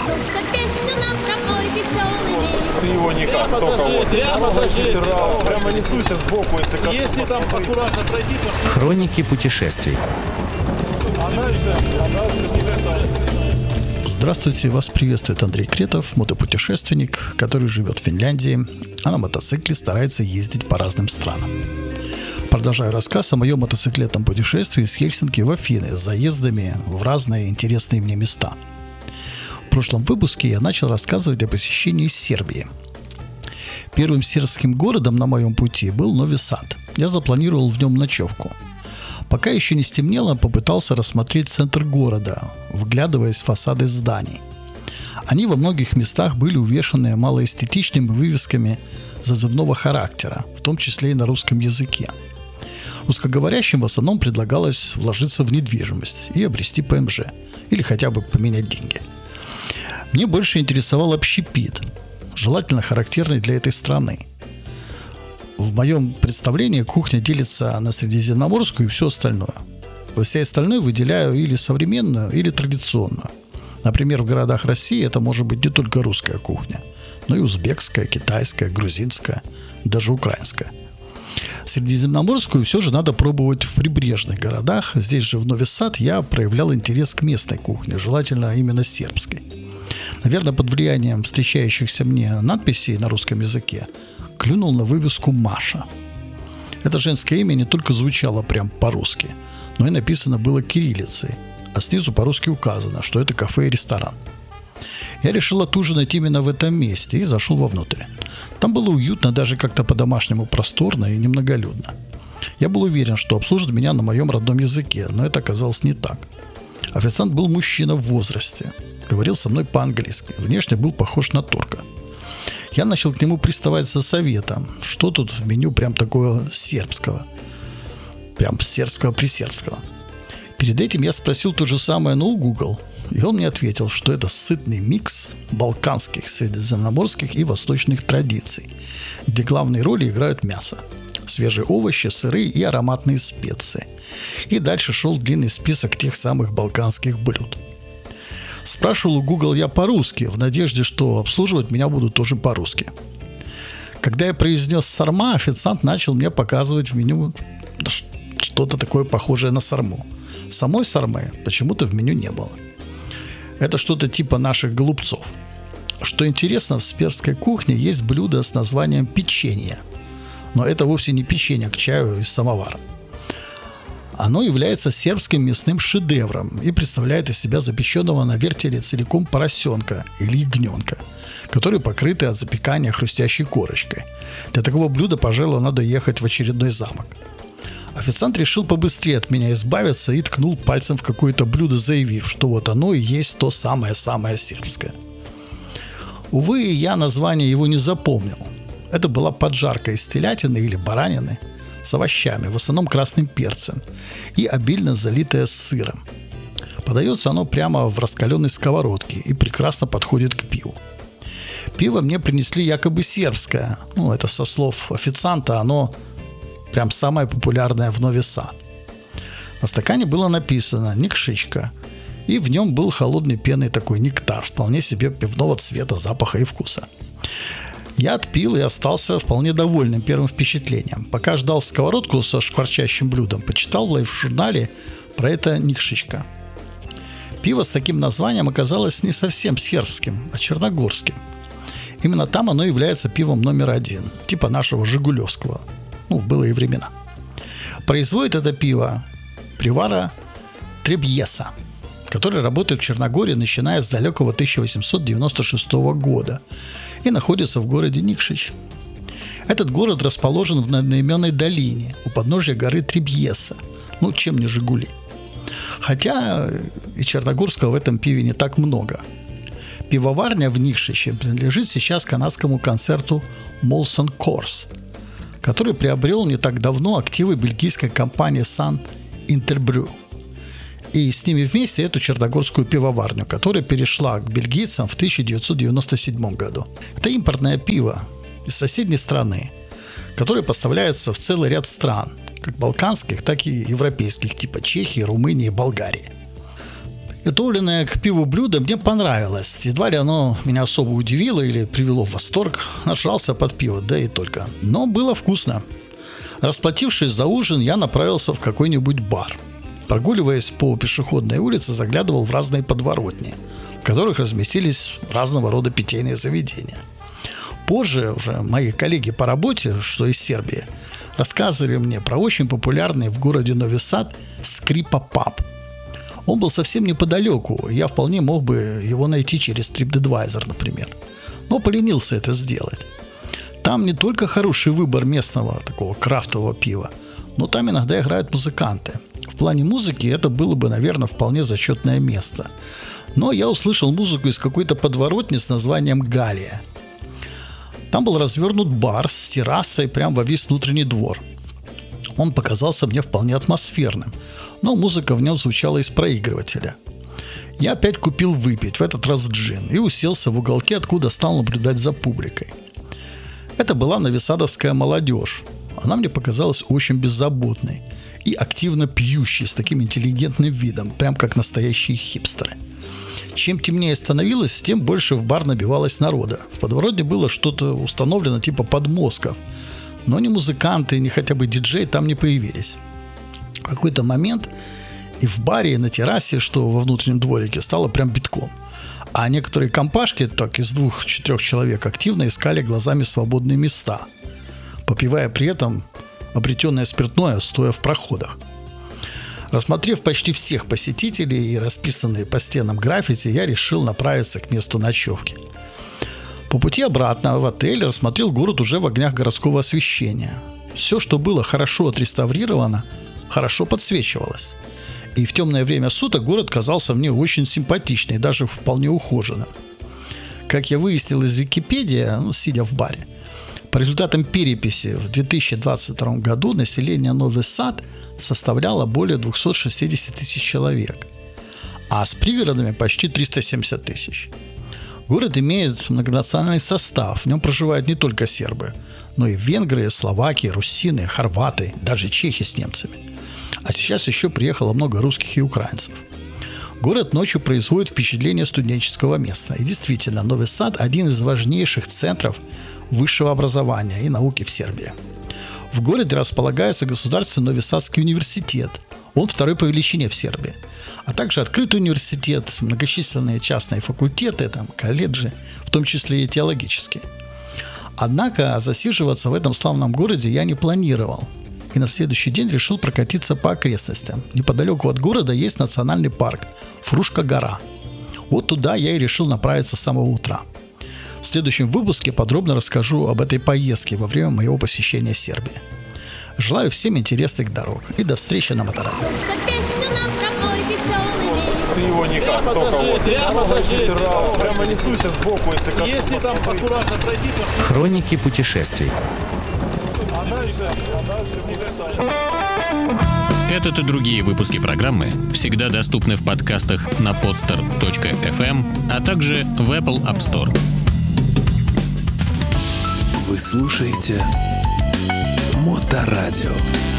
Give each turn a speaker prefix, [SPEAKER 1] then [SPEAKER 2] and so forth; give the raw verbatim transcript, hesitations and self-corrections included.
[SPEAKER 1] Только песню нам пропой веселыми.
[SPEAKER 2] Ты его никак,
[SPEAKER 3] Прямо
[SPEAKER 2] только
[SPEAKER 3] даже,
[SPEAKER 2] вот.
[SPEAKER 3] прямо даже,
[SPEAKER 2] Прямо, прямо несуйся сбоку, если коснусь.
[SPEAKER 3] Если там аккуратно пройти, то...
[SPEAKER 4] Хроники путешествий.
[SPEAKER 2] А дальше, а дальше не это.
[SPEAKER 5] Здравствуйте, вас приветствует Андрей Кретов, мотопутешественник, который живет в Финляндии, а на мотоцикле старается ездить по разным странам. Продолжаю рассказ о моем мотоциклетном путешествии из Хельсинки в Афины с заездами в разные интересные мне места. В прошлом выпуске я начал рассказывать о посещении Сербии. Первым сербским городом на моем пути был Нови Сад. Я запланировал в нем ночевку. Пока еще не стемнело, попытался рассмотреть центр города, вглядываясь в фасады зданий. Они во многих местах были увешаны малоэстетичными вывесками зазывного характера, в том числе и на русском языке. Русскоговорящим в основном предлагалось вложиться в недвижимость и обрести ПМЖ, или хотя бы поменять деньги. Мне больше интересовал общепит, желательно характерный для этой страны. В моем представлении кухня делится на средиземноморскую и все остальное. Во всей остальной выделяю или современную, или традиционную. Например, в городах России это может быть не только русская кухня, но и узбекская, китайская, грузинская, даже украинская. Средиземноморскую все же надо пробовать в прибрежных городах. Здесь же в Нови Сад я проявлял интерес к местной кухне, желательно именно сербской. Наверное, под влиянием встречающихся мне надписей на русском языке клюнул на вывеску «Маша». Это женское имя не только звучало прям по-русски, но и написано было кириллицей, а снизу по-русски указано, что это кафе и ресторан. Я решил отужинать именно в этом месте и зашел вовнутрь. Там было уютно, даже как-то по-домашнему просторно и немноголюдно. Я был уверен, что обслужат меня на моем родном языке, но это оказалось не так. Официант был мужчина в возрасте, говорил со мной по-английски, внешне был похож на турка. Я начал к нему приставать за советом, что тут в меню прям такого сербского, прям сербского-присербского. Перед этим я спросил то же самое, но у Google, и он мне ответил, что это сытный микс балканских, средиземноморских и восточных традиций, где главные роли играют мясо, свежие овощи, сыры и ароматные специи. И дальше шел длинный список тех самых балканских блюд. Спрашивал у Google я по-русски, в надежде, что обслуживать меня будут тоже по-русски. Когда я произнес «сарма», официант начал мне показывать в меню что-то такое похожее на сарму. Самой сармы почему-то в меню не было. Это что-то типа наших голубцов. Что интересно, в сербской кухне есть блюдо с названием печенье. Но это вовсе не печенье к чаю из самовара. Оно является сербским мясным шедевром и представляет из себя запеченного на вертеле целиком поросенка или ягненка, которые покрыты от запекания хрустящей корочкой. Для такого блюда, пожалуй, надо ехать в очередной замок. Официант решил побыстрее от меня избавиться и ткнул пальцем в какое-то блюдо, заявив, что вот оно и есть то самое-самое сербское. Увы, я название его не запомнил. Это была поджарка из телятины или баранины с овощами, в основном красным перцем, и обильно залитое сыром. Подается оно прямо в раскаленной сковородке и прекрасно подходит к пиву. Пиво мне принесли якобы сербское, ну это со слов официанта, оно прям самое популярное в Нови Сад. На стакане было написано «Никшичка», и в нем был холодный пенный такой нектар, вполне себе пивного цвета, запаха и вкуса. Я отпил и остался вполне довольным первым впечатлением. Пока ждал сковородку со шкварчащим блюдом, почитал в лайф-журнале про это «Никшичка». Пиво с таким названием оказалось не совсем сербским, а черногорским. Именно там оно является пивом номер один, типа нашего жигулевского, ну, в былые времена. Производит это пиво привара Требьеса, который работает в Черногории, начиная с далекого тысяча восемьсот девяносто шестого года и находится в городе Никшич. Этот город расположен в одноименной долине у подножия горы Требьеса, ну, чем не Жигули. Хотя и черногорского в этом пиве не так много. Пивоварня в Никшиче принадлежит сейчас канадскому концерту Molson Coors, который приобрел не так давно активы бельгийской компании Сан Интербрю. И с ними вместе эту черногорскую пивоварню, которая перешла к бельгийцам в тысяча девятьсот девяносто седьмом году. Это импортное пиво из соседней страны, которое поставляется в целый ряд стран, как балканских, так и европейских, типа Чехии, Румынии, Болгарии. Готовленное к пиву блюдо мне понравилось. Едва ли оно меня особо удивило или привело в восторг. Нажрался под пиво, да и только. Но было вкусно. Расплатившись за ужин, я направился в какой-нибудь бар. Прогуливаясь по пешеходной улице, заглядывал в разные подворотни, в которых разместились разного рода питейные заведения. Позже уже мои коллеги по работе, что из Сербии, рассказывали мне про очень популярный в городе Нови Сад Скрипа паб. Он был совсем неподалеку, я вполне мог бы его найти через TripAdvisor, например. Но поленился это сделать. Там не только хороший выбор местного такого крафтового пива, но там иногда играют музыканты. В плане музыки это было бы, наверное, вполне зачетное место. Но я услышал музыку из какой-то подворотни с названием «Галия». Там был развернут бар с террасой прямо во весь внутренний двор. Он показался мне вполне атмосферным, но музыка в нем звучала из проигрывателя. Я опять купил выпить, в этот раз джин, и уселся в уголке, откуда стал наблюдать за публикой. Это была новисадовская молодежь. Она мне показалась очень беззаботной и активно пьющей, с таким интеллигентным видом, прям как настоящие хипстеры. Чем темнее становилось, тем больше в бар набивалось народа. В подворотне было что-то установлено типа подмостков, но ни музыканты, ни хотя бы диджей там не появились. В какой-то момент и в баре, и на террасе, что во внутреннем дворике, стало прям битком. А некоторые компашки, так из двух-четырех человек, активно искали глазами свободные места, попивая при этом обретенное спиртное, стоя в проходах. Рассмотрев почти всех посетителей и расписанные по стенам граффити, я решил направиться к месту ночевки. По пути обратно в отель рассмотрел город уже в огнях городского освещения. Все, что было хорошо отреставрировано, хорошо подсвечивалось. И в темное время суток город казался мне очень симпатичным и даже вполне ухоженным. Как я выяснил из Википедии, ну, сидя в баре, по результатам переписи в две тысячи двадцать втором году население Нови Сад составляло более двести шестьдесят тысяч человек, а с пригородами почти триста семьдесят тысяч. Город имеет многонациональный состав, в нем проживают не только сербы, но и венгры, словаки, русины, хорваты, даже чехи с немцами. А сейчас еще приехало много русских и украинцев. Город ночью производит впечатление студенческого места. И действительно, Нови Сад – один из важнейших центров высшего образования и науки в Сербии. В городе располагается Государственный Новисадский университет. Он второй по величине в Сербии. А также открытый университет, многочисленные частные факультеты, там, колледжи, в том числе и теологические. Однако засиживаться в этом славном городе я не планировал. И на следующий день решил прокатиться по окрестностям. Неподалеку от города есть национальный парк Фрушка гора. Вот туда я и решил направиться с самого утра. В следующем выпуске подробно расскажу об этой поездке во время моего посещения Сербии. Желаю всем интересных дорог и до встречи на Моторадио.
[SPEAKER 1] За песню нам пропой веселый мир.
[SPEAKER 2] Ты его никак,
[SPEAKER 3] Прямо
[SPEAKER 2] только
[SPEAKER 3] даже,
[SPEAKER 2] вот.
[SPEAKER 3] прямо даже.
[SPEAKER 2] Да, прямо не суйся сбоку, если коснуться.
[SPEAKER 3] Если там аккуратно пройти, то
[SPEAKER 4] Хроники путешествий.
[SPEAKER 2] А дальше, а дальше не летай.
[SPEAKER 6] Этот и другие выпуски программы всегда доступны в подкастах на podster точка эф эм, а также в Apple App Store.
[SPEAKER 4] Вы слушаете Моторадио.